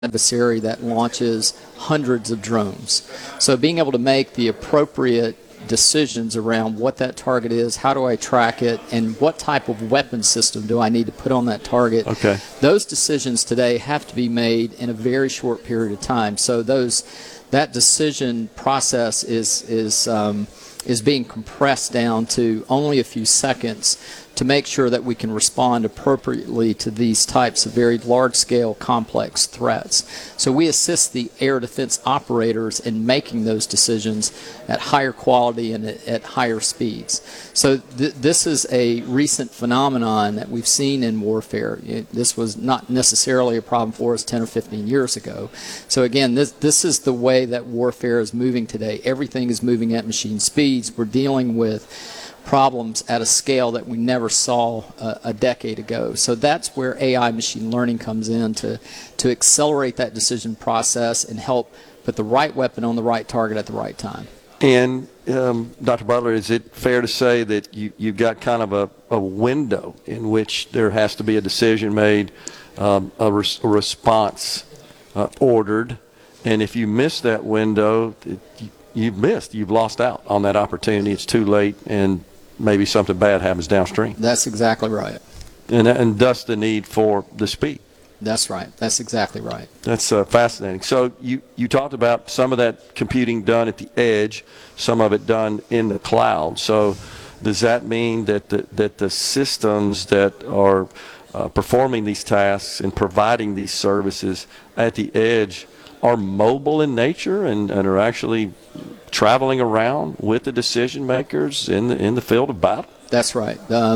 adversary that launches hundreds of drones. So being able to make the appropriate decisions around what that target is, how do I track it, and what type of weapon system do I need to put on that target. Okay. Those decisions today have to be made in a very short period of time. So that decision process is being compressed down to only a few seconds to make sure that we can respond appropriately to these types of very large-scale, complex threats. So we assist the air defense operators in making those decisions at higher quality and at higher speeds. So this is a recent phenomenon that we've seen in warfare. This was not necessarily a problem for us 10 or 15 years ago. So again, this is the way that warfare is moving today. Everything is moving at machine speeds. We're dealing with problems at a scale that we never saw a decade ago. So that's where AI machine learning comes in to accelerate that decision process and help put the right weapon on the right target at the right time. And Dr. Butler, is it fair to say that you've got kind of a window in which there has to be a decision made, a response ordered, and if you miss that window, you've lost out on that opportunity. It's too late, and maybe something bad happens downstream. That's exactly right. And thus the need for the speed. That's right. That's exactly right. That's fascinating. So you talked about some of that computing done at the edge, some of it done in the cloud. So does that mean that the systems that are performing these tasks and providing these services at the edge are mobile in nature and are actually traveling around with the decision makers in the field of battle? That's right.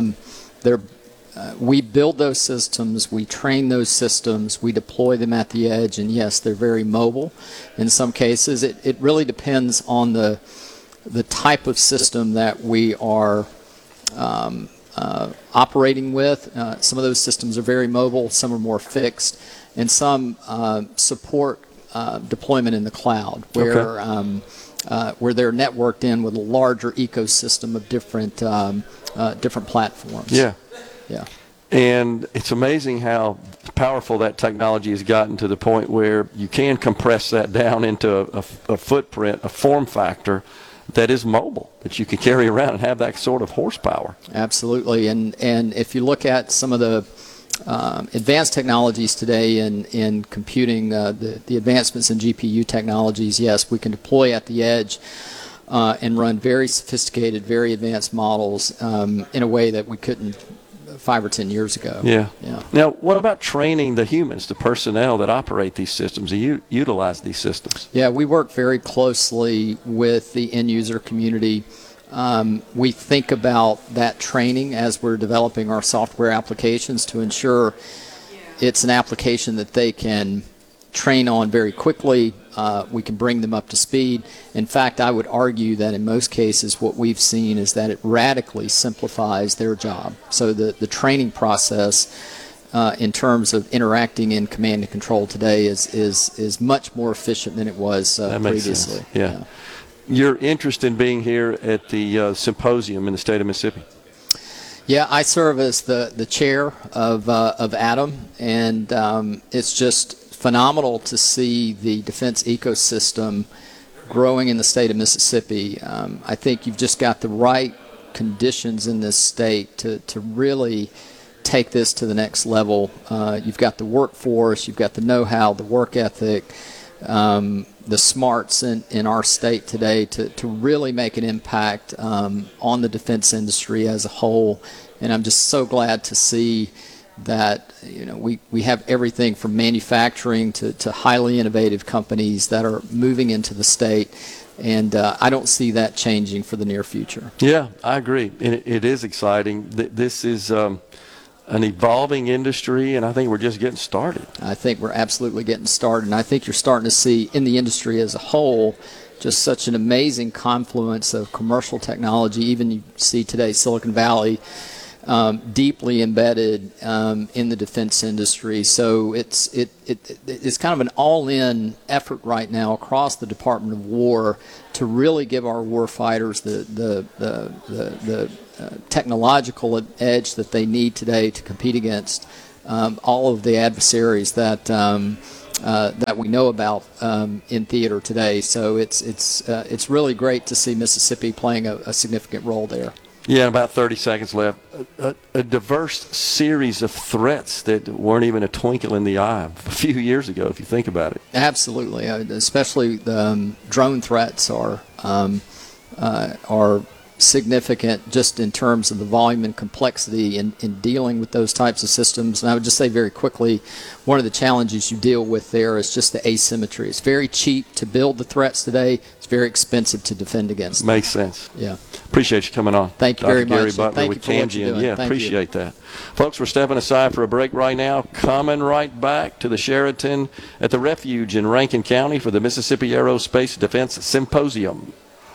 We build those systems, we train those systems, we deploy them at the edge, and yes, they're very mobile. In some cases, it really depends on the type of system that we are operating with. Some of those systems are very mobile, some are more fixed, and some support deployment in the cloud, where they're networked in with a larger ecosystem of different platforms. Yeah. Yeah. And it's amazing how powerful that technology has gotten to the point where you can compress that down into a footprint, a form factor that is mobile, that you can carry around and have that sort of horsepower. Absolutely. And if you look at some of the advanced technologies today in computing, the advancements in GPU technologies, yes, we can deploy at the edge and run very sophisticated, very advanced models in a way that we couldn't 5 or 10 years ago. Yeah. Yeah. Now, what about training the humans, the personnel that operate these systems, and utilize these systems? Yeah, we work very closely with the end user community. We think about that training as we're developing our software applications to ensure it's an application that they can train on very quickly. We can bring them up to speed. In fact, I would argue that in most cases what we've seen is that it radically simplifies their job. So the training process in terms of interacting in command and control today is much more efficient than it was previously. Yeah. Your interest in being here at the symposium in the state of Mississippi? Yeah, I serve as the chair of ATOM, and it's just phenomenal to see the defense ecosystem growing in the state of Mississippi. I think you've just got the right conditions in this state to really take this to the next level. You've got the workforce, you've got the know-how, the work ethic, the smarts in our state today to really make an impact on the defense industry as a whole. And I'm just so glad to see that we have everything from manufacturing to highly innovative companies that are moving into the state. And I don't see that changing for the near future. Yeah, I agree. And it is exciting. This is an evolving industry, and I think we're just getting started. I think we're absolutely getting started, and I think you're starting to see in the industry as a whole just such an amazing confluence of commercial technology. Even you see today Silicon Valley deeply embedded in the defense industry. So it's kind of an all-in effort right now across the Department of War to really give our war fighters the technological edge that they need today to compete against all of the adversaries that that we know about in theater today. So it's really great to see Mississippi playing a significant role there. Yeah, about 30 seconds left. A diverse series of threats that weren't even a twinkle in the eye a few years ago, if you think about it. Absolutely, especially the drone threats are significant just in terms of the volume and complexity in dealing with those types of systems. And I would just say very quickly, one of the challenges you deal with there is just the asymmetry. It's very cheap to build the threats today. It's very expensive to defend against them. Makes sense. Yeah. Appreciate you coming on. Thank you Dr. very Gary much. Butler Thank with you for what you're Tangian. doing. Yeah, Thank appreciate that. Folks, we're stepping aside for a break right now. Coming right back to the Sheraton at the Refuge in Rankin County for the Mississippi Aerospace Defense Symposium.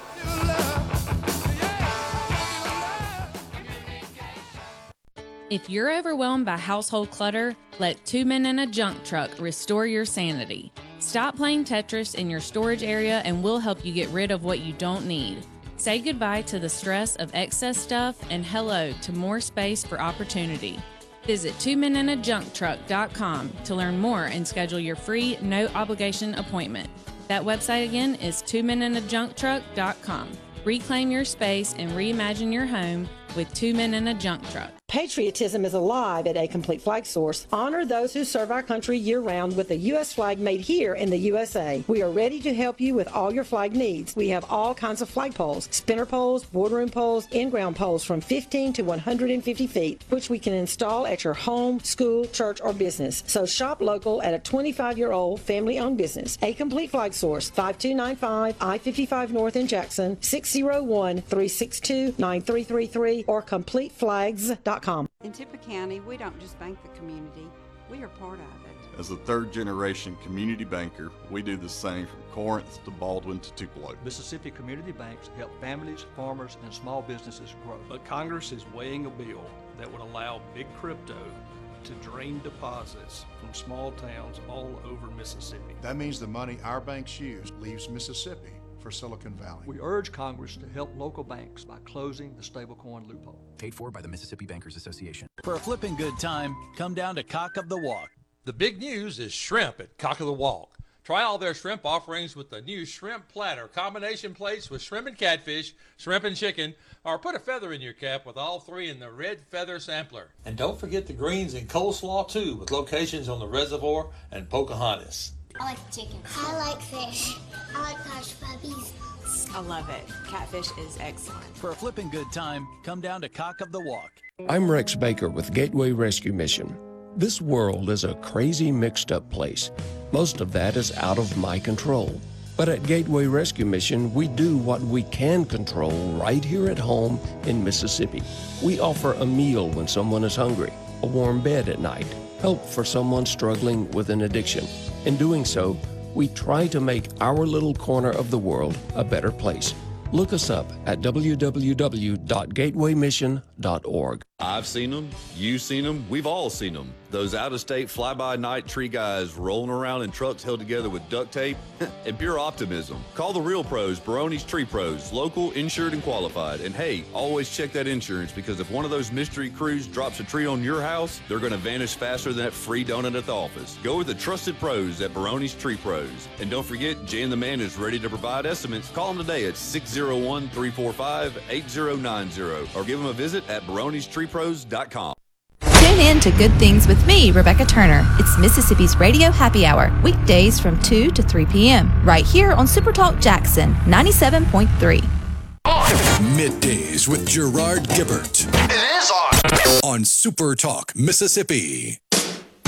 If you're overwhelmed by household clutter, let 2 Men and a Junk Truck restore your sanity. Stop playing Tetris in your storage area and we'll help you get rid of what you don't need. Say goodbye to the stress of excess stuff and hello to more space for opportunity. Visit 2menandajuncktruck.com to learn more and schedule your free, no-obligation appointment. That website again is 2menandajuncktruck.com. Reclaim your space and reimagine your home with 2 Men and a Junk Truck. Patriotism is alive at A Complete Flag Source. Honor those who serve our country year-round with a U.S. flag made here in the USA. We are ready to help you with all your flag needs. We have all kinds of flag poles, spinner poles, boardroom poles, in-ground poles from 15 to 150 feet, which we can install at your home, school, church, or business. So shop local at a 25-year-old family-owned business. A Complete Flag Source, 5295 I-55 North in Jackson, 601-362-9333, or CompleteFlags.com. In Tippah County, we don't just bank the community, we are part of it. As a third-generation community banker, we do the same from Corinth to Baldwin to Tupelo. Mississippi community banks help families, farmers, and small businesses grow. But Congress is weighing a bill that would allow big crypto to drain deposits from small towns all over Mississippi. That means the money our banks use leaves Mississippi for Silicon Valley. We urge Congress to help local banks by closing the stablecoin loophole. Paid for by the Mississippi Bankers Association. For a flipping good time, come down to Cock of the Walk. The big news is shrimp at Cock of the Walk. Try all their shrimp offerings with the new shrimp platter, combination plates with shrimp and catfish, shrimp and chicken, or put a feather in your cap with all three in the red feather sampler. And don't forget the greens and coleslaw too, with locations on the Reservoir and Pocahontas. I like chicken. I like fish. I like hush puppies. I love it. Catfish is excellent. For a flipping good time, come down to Cock of the Walk. I'm Rex Baker with Gateway Rescue Mission. This world is a crazy, mixed-up place. Most of that is out of my control. But at Gateway Rescue Mission, we do what we can control right here at home in Mississippi. We offer a meal when someone is hungry, a warm bed at night, help for someone struggling with an addiction. In doing so, we try to make our little corner of the world a better place. Look us up at www.gatewaymission.org. I've seen them, you've seen them, we've all seen them. Those out-of-state fly-by-night tree guys rolling around in trucks held together with duct tape and pure optimism. Call the real pros, Barone's Tree Pros, local, insured, and qualified. And hey, always check that insurance, because if one of those mystery crews drops a tree on your house, they're going to vanish faster than that free donut at the office. Go with the trusted pros at Barone's Tree Pros. And don't forget, Jan the Man is ready to provide estimates. Call them today at 601-345-8090 or give them a visit at baronestreepros.com. Tune in to Good Things with me, Rebecca Turner. It's Mississippi's Radio Happy Hour, weekdays from 2 to 3 p.m., right here on Super Talk Jackson 97.3. Middays with Gerard Gibbert. It is on. On Super Talk Mississippi.